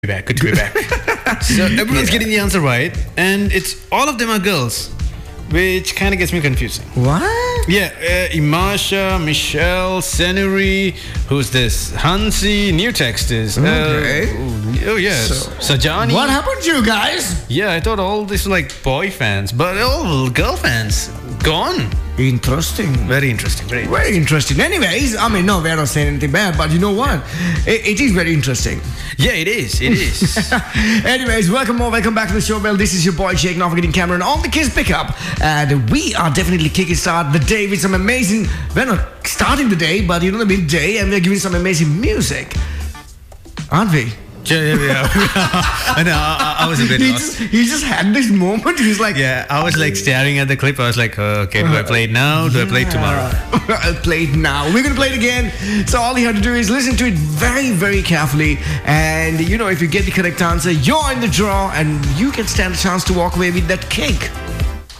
back. Good to be back. So everyone's getting the answer right, and it's all of them are girls, which kind of gets me confusing. What? Yeah, Imasha, Michelle, Senuri, who's this? Hansi, new text is. Okay. Oh yes, Sajani. What happened to you guys? Yeah, I thought all these were like boy fans, but all girl fans gone. Interesting. Very interesting. Very interesting. Anyways, I mean, no, we're not saying anything bad, but you know what? It is very interesting. Yeah, it is. It is. Anyways, welcome back to the show. Well, this is your boy Jake Navigating Cameron on the Kiss Pickup, and we are definitely kicking start the day with some amazing. We're not starting the day, but you know the midday, and we're giving some amazing music, aren't we? Yeah. I know. I was a bit lost. He just had this moment. He was like, yeah, I was like staring at the clip. I was like, okay, do I play it now? Do I play it tomorrow? I'll play it now. We're going to play it again. So all you have to do is listen to it very, very carefully. And, you know, if you get the correct answer, you're in the draw and you can stand a chance to walk away with that cake.